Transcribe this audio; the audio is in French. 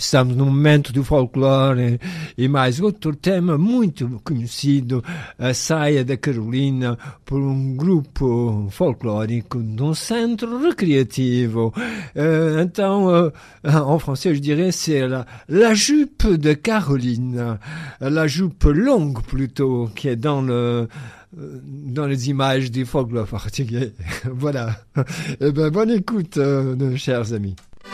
estamos num momento do folclore e mais outro tema muito conhecido, a saia da Carolina, por um grupo folclórico de um centro recreativo. Então, en français, je dirais, c'est la jupe de Caroline, la jupe longue plutôt, qui est dans les images du folklore portugais. Voilà. Eh ben, bonne écoute, chers amis.